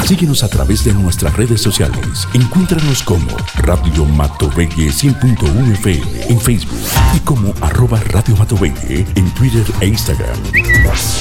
Síguenos a través de nuestras redes sociales. Encuéntranos como Radio Matovelle 100.1 FM en Facebook y como @Radio Matovelle en Twitter e Instagram.